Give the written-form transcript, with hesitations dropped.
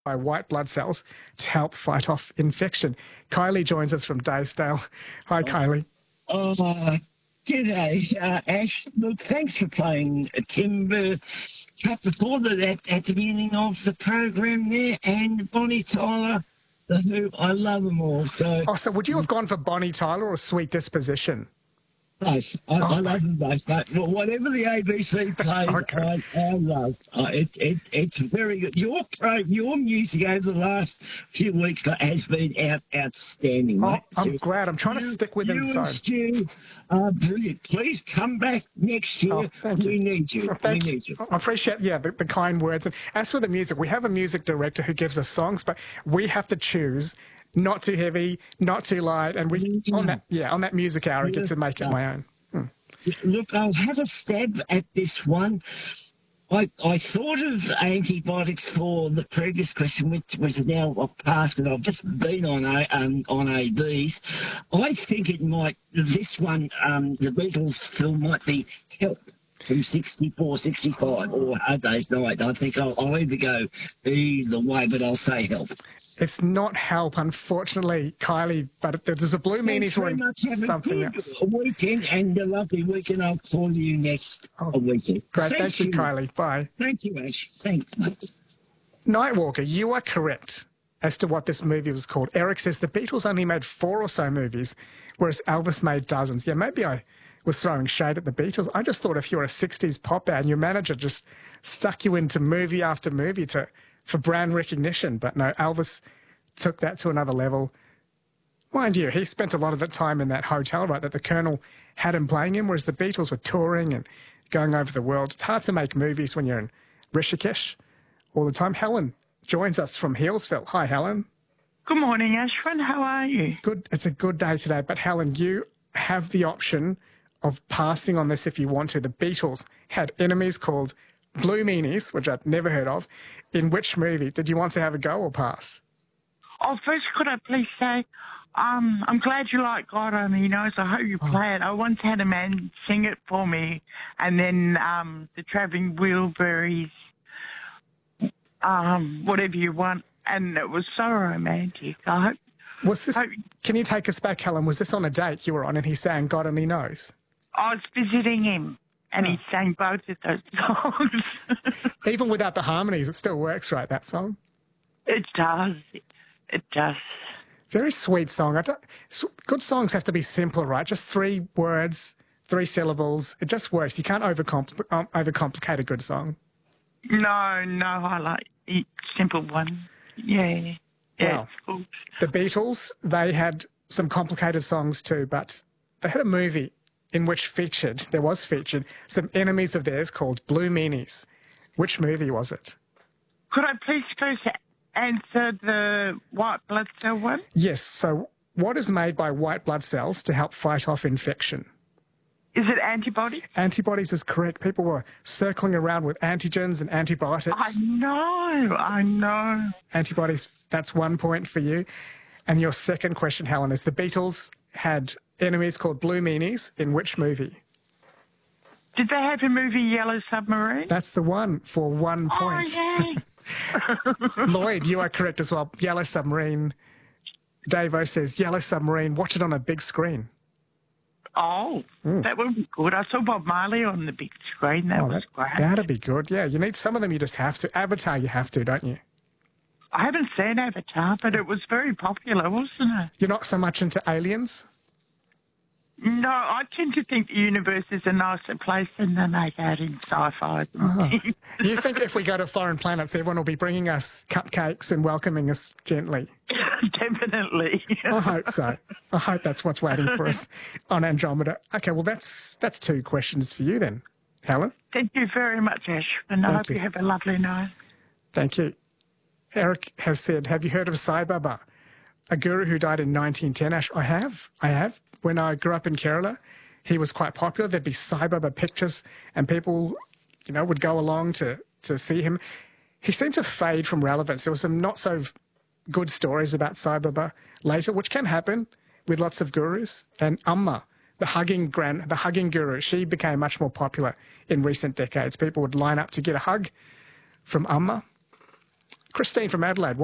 by white blood cells to help fight off infection. Kylie joins us from Daysdale. Hi, Kylie. Oh, g'day, Ash. Look, thanks for playing Timber Cut before that at the beginning of the program there, and Bonnie Tyler, The Who. I love them all. So, So would you have gone for Bonnie Tyler or Sweet Disposition? both. I love them both. But whatever the ABC plays, Okay. I love. It's very good. Your music over the last few weeks has been outstanding, mate. I'm glad. I'm trying to stick with you inside. and Stu are brilliant. Please come back next year. Thank you. We need you. We need you. I appreciate, the kind words. And as for the music, we have a music director who gives us songs, but we have to choose not too heavy, not too light, and we on that music hour, I get to make it my own. Look, I'll have a stab at this one. I thought of antibiotics for the previous question, which was now past, and I've just been on ABs. I think it might, this one, the Beatles film might be Help from 64, 65, or Hard Day's Night. I think I'll either go either way, but I'll say Help. It's not Help, unfortunately, Kylie, but there's a Blue Meanies one. Something else. A weekend and a lovely weekend. I'll call you next weekend. Great. Thank you, Kylie. Bye. Thank you, Ash. Thanks, mate. Nightwalker, you are correct as to what this movie was called. Eric says the Beatles only made 4 or so movies, whereas Elvis made dozens. Yeah, maybe I was throwing shade at the Beatles. I just thought if you're a 60s pop band, your manager just stuck you into movie after movie for brand recognition. But no, Elvis took that to another level. Mind you, he spent a lot of the time in that hotel, right, that the Colonel had him playing in, whereas the Beatles were touring and going over the world. It's hard to make movies when you're in Rishikesh all the time. Helen joins us from Healesville. Hi, Helen. Good morning, Ashwin. How are you? Good. It's a good day today. But Helen, you have the option of passing on this if you want to. The Beatles had enemies called Blue Meanies, which I'd never heard of. In which movie? Did you want to have a go or pass? Oh, first, could I please say, I'm glad you like God Only Knows. I hope you play it. I once had a man sing it for me, and then the Travelling Wilburys, whatever you want, and it was so romantic. I hope. Was this? Can you take us back, Helen? Was this on a date you were on, and he sang God Only Knows? I was visiting him, and he sang both of those songs. Even without the harmonies, it still works, right? That song. It does. It does. Very sweet song. Good songs have to be simple, right? Just 3 words, 3 syllables. It just works. You can't overcomplicate a good song. No, I like a simple one. Yeah. Well, cool. The Beatles, they had some complicated songs too, but they had a movie in which there was featured some enemies of theirs called Blue Meanies. Which movie was it? Could I please go to answer the white blood cell one? Yes. So what is made by white blood cells to help fight off infection? Is it antibodies? Antibodies is correct. People were circling around with antigens and antibiotics. I know. Antibodies, that's 1 point for you. And your second question, Helen, is the Beatles had enemies called Blue Meanies in which movie? Did they have a movie, Yellow Submarine? That's the one for 1 point. Oh, yeah. Lloyd, you are correct as well. Yellow Submarine. Davo says, Yellow Submarine, watch it on a big screen. Oh, that would be good. I saw Bob Marley on the big screen. That was great. That'd be good. Yeah, you need some of them. You just have to. Avatar, you have to, don't you? I haven't seen Avatar, but it was very popular, wasn't it? You're not so much into aliens? No, I tend to think the universe is a nicer place than they make out in sci-fi. You think if we go to foreign planets, everyone will be bringing us cupcakes and welcoming us gently? Definitely. I hope so. I hope that's what's waiting for us on Andromeda. Okay, well, that's 2 questions for you then, Helen. Thank you very much, Ash, and I hope you have a lovely night. Thank you. Eric has said, have you heard of Sai Baba, a guru who died in 1910? Ash, I have. When I grew up in Kerala, he was quite popular. There'd be Sai Baba pictures and people, would go along to see him. He seemed to fade from relevance. There were some not so good stories about Sai Baba later, which can happen with lots of gurus. And Amma, the hugging guru, she became much more popular in recent decades. People would line up to get a hug from Amma. Christine from Adelaide.